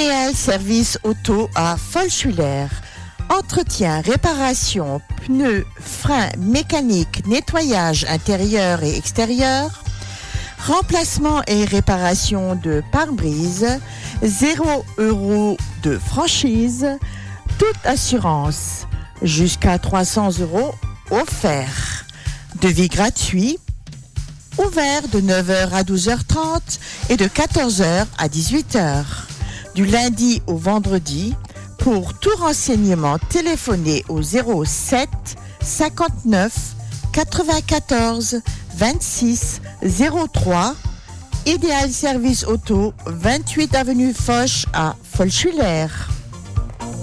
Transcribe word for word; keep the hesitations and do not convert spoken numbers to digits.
Idéal service auto à Folschwiller. Entretien, réparation, pneus, freins, mécanique, nettoyage intérieur et extérieur. Remplacement et réparation de pare-brise. zéro euro de franchise. Toute assurance. Jusqu'à trois cents euros offerts. Devis gratuit. Ouvert de neuf heures à douze heures trente et de quatorze heures à dix-huit heures. Du lundi au vendredi. Pour tout renseignement, téléphonez au zéro sept cinquante-neuf quatre-vingt-quatorze vingt-six zéro trois. Idéal service auto, vingt-huit avenue Foch à Folschwiller.